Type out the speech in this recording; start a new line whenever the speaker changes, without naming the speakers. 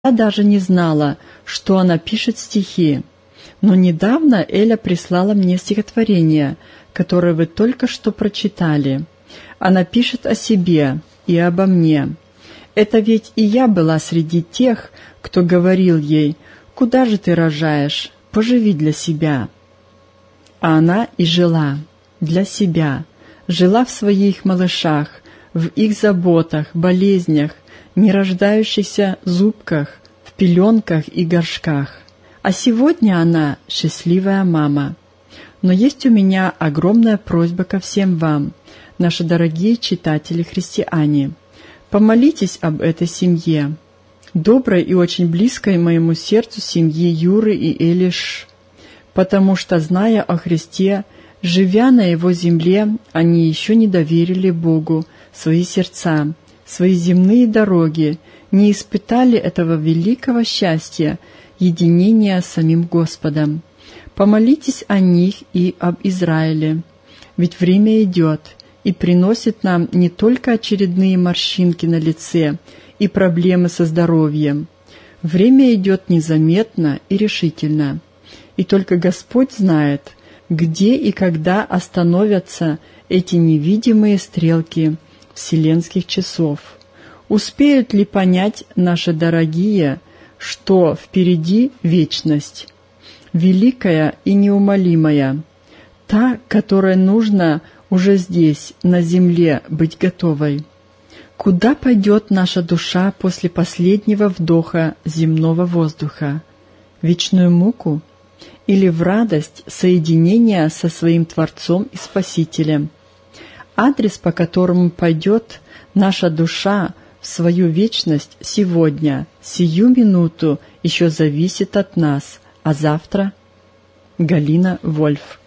Я даже не знала, что она пишет стихи, но недавно Эля прислала мне стихотворение, которое вы только что прочитали. Она пишет о себе и обо мне. Это ведь и я была среди тех, кто говорил ей: «Куда же ты рожаешь? Поживи для себя». А она и жила для себя, жила в своих малышах, в их заботах, болезнях, нерождающихся зубках, в пеленках и горшках. А сегодня она счастливая мама. Но есть у меня огромная просьба ко всем вам, наши дорогие читатели-христиане. Помолитесь об этой семье, доброй и очень близкой моему сердцу семьи Юры и Элиш, потому что, зная о Христе, живя на Его земле, они еще не доверили Богу свои сердца, свои земные дороги, не испытали этого великого счастья, единения с самим Господом. Помолитесь о них и об Израиле, ведь время идет и приносит нам не только очередные морщинки на лице и проблемы со здоровьем. Время идет незаметно и решительно, и только Господь знает, где и когда остановятся эти невидимые стрелки вселенских часов. Успеют ли понять наши дорогие, что впереди вечность, великая и неумолимая, та, которой нужно уже здесь, на земле, быть готовой? Куда пойдет наша душа после последнего вдоха земного воздуха? В вечную муку или в радость соединения со своим Творцом и Спасителем? Адрес, по которому пойдет наша душа в свою вечность сегодня, сию минуту, еще зависит от нас, а завтра — Галина Вольф.